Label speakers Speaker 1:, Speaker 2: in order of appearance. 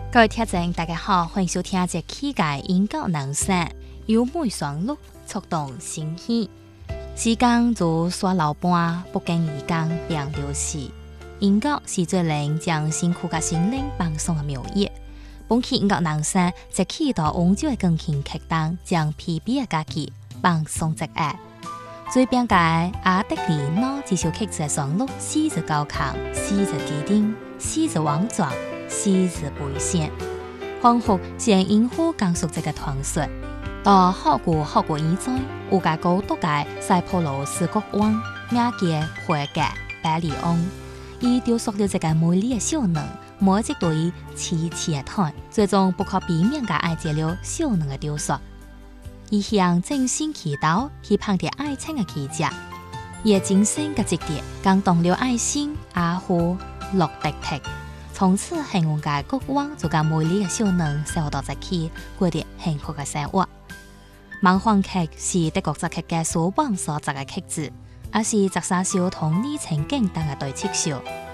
Speaker 1: 各位听众，大家好，欢迎收听这期嘅音乐人生，由每双路触动心喜。时间如沙漏般不经意间变流逝，音乐是最能将辛苦嘅心灵放松嘅妙业。本期音乐人生这期到温州嘅钢琴客档，将疲惫嘅假期放松一下。最边嘅阿德里诺这首曲子嘅旋律49行，40低音，40往转，40背线，仿佛是音符讲述这个传说。到好古以前，有个高度嘅塞浦路斯国王，名叫惠格百里翁，伊雕塑了一个美丽嘅小人，摸一对痴痴嘅腿，最终不可避免嘅爱接了小人嘅雕塑。伊向真心祈祷，期盼着爱情嘅奇迹。伊嘅精神嘅一点，感动了爱心阿虎洛迪特。从此，幸运嘅国王就将美丽嘅小人收到一起，过着幸福嘅生活。梦幻曲是德国作曲家苏邦所作嘅曲子，也是13首同理情景等嘅对曲秀。